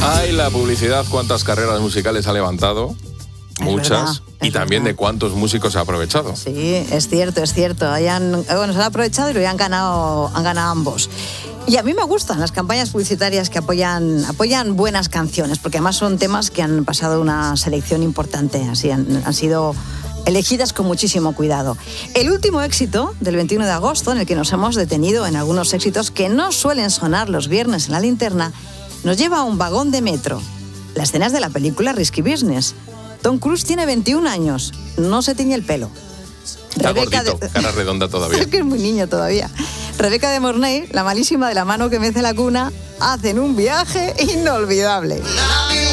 Ay, la publicidad, cuántas carreras musicales ha levantado. Muchas. Y también de cuántos músicos ha aprovechado. Sí, es cierto. Se han aprovechado y lo han ganado ambos. Y a mí me gustan las campañas publicitarias que apoyan buenas canciones, porque además son temas que han pasado una selección importante, así han sido elegidas con muchísimo cuidado. El último éxito del 21 de agosto, en el que nos hemos detenido en algunos éxitos que no suelen sonar los viernes en la linterna, nos lleva a un vagón de metro. Las escenas de la película Risky Business. Tom Cruise tiene 21 años, no se tiñe el pelo. Está gordito, cara redonda todavía. Es que es muy niño todavía. Rebeca de Mornay, la malísima de La mano que mece la cuna, hacen un viaje inolvidable.